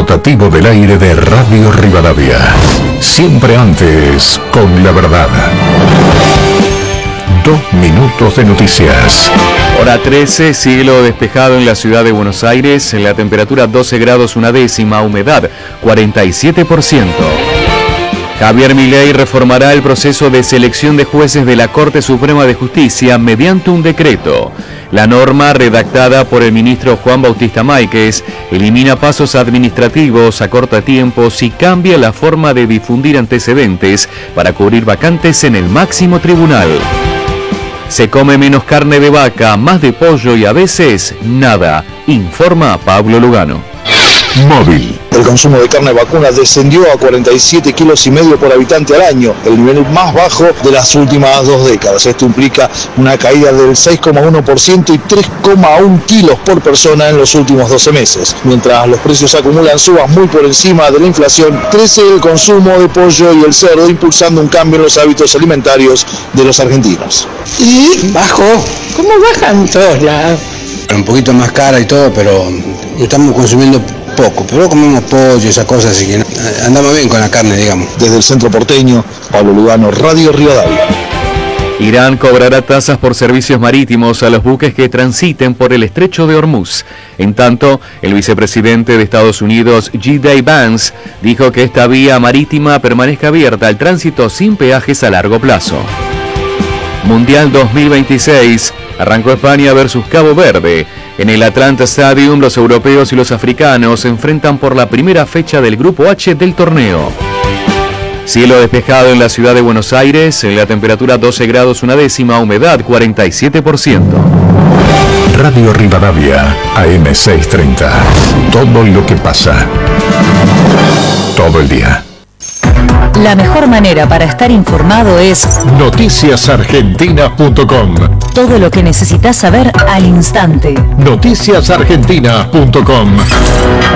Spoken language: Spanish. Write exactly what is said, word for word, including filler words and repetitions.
rotativo del aire de Radio Rivadavia. Siempre antes, con la verdad. Dos minutos de noticias. Hora trece, cielo despejado en la ciudad de Buenos Aires, la temperatura doce grados una décima, humedad cuarenta y siete por ciento. Javier Milei reformará el proceso de selección de jueces de la Corte Suprema de Justicia mediante un decreto. La norma, redactada por el ministro Juan Bautista Máiquez, elimina pasos administrativos, acorta tiempos y cambia la forma de difundir antecedentes para cubrir vacantes en el máximo tribunal. Se come menos carne de vaca, más de pollo y a veces nada, informa Pablo Lugano. Móvil. El consumo de carne vacuna descendió a cuarenta y siete kilos y medio por habitante al año, el nivel más bajo de las últimas dos décadas. Esto implica una caída del seis coma uno por ciento y tres coma uno kilos por persona en los últimos doce meses. Mientras los precios acumulan subas muy por encima de la inflación, crece el consumo de pollo y el cerdo, impulsando un cambio en los hábitos alimentarios de los argentinos. Y bajó, como bajan todos lados. Un poquito más cara y todo, pero estamos consumiendo poco, pero comemos pollo y esas cosas, así que andamos bien con la carne, digamos. Desde el centro porteño, Pablo Lugano, Radio Rivadavia. Irán cobrará tasas por servicios marítimos a los buques que transiten por el estrecho de Hormuz. En tanto, el vicepresidente de Estados Unidos, J D Vance, dijo que esta vía marítima permanezca abierta al tránsito sin peajes a largo plazo. Mundial dos mil veintiséis, arrancó España versus Cabo Verde. En el Atlanta Stadium, los europeos y los africanos se enfrentan por la primera fecha del Grupo H del torneo. Cielo despejado en la ciudad de Buenos Aires, la temperatura doce grados una décima, humedad cuarenta y siete por ciento. Radio Rivadavia, A M seiscientos treinta. Todo lo que pasa. Todo el día. La mejor manera para estar informado es noticias argentinas punto com. Todo lo que necesitas saber al instante. noticias argentinas punto com.